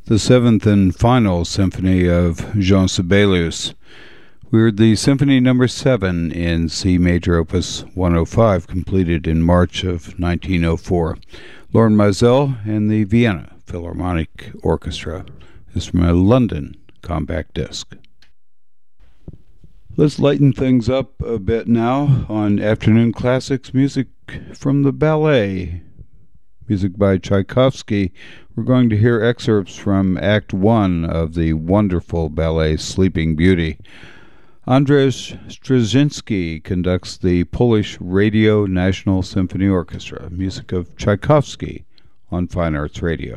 the seventh and final symphony of Jean Sibelius. We heard the Symphony No. 7 in C major opus 105, completed in March of 1904. Loren Maazel and the Vienna Philharmonic Orchestra. This is from a London compact disc. Let's lighten things up a bit now on Afternoon Classics, music from the ballet. Music by Tchaikovsky. We're going to hear excerpts from Act 1 of the wonderful ballet Sleeping Beauty. Andrzej Straczynski conducts the Polish Radio National Symphony Orchestra. Music of Tchaikovsky on Fine Arts Radio.